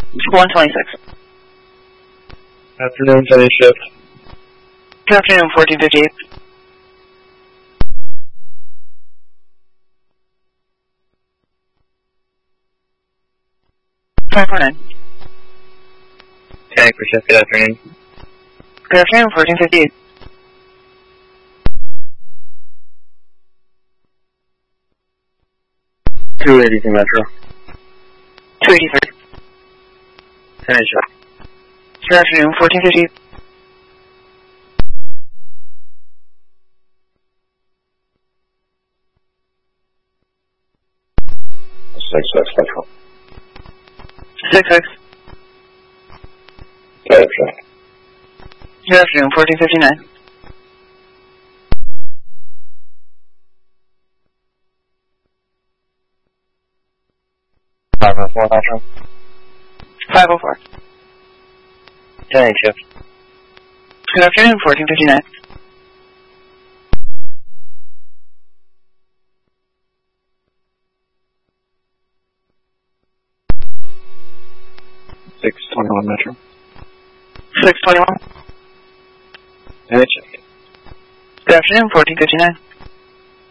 126. Afternoon, Sunny shift. Good afternoon, 1458. $549. Tank for shift, good afternoon. Good afternoon, 1458. $280 Metro. 283. Sunny shift. Good afternoon, 1458. Central. 66. Good afternoon. Good afternoon, 1459. Metro. 504. Tank shift. Good afternoon, 1459. Metro. 621. Tank shift. Good afternoon, 1459.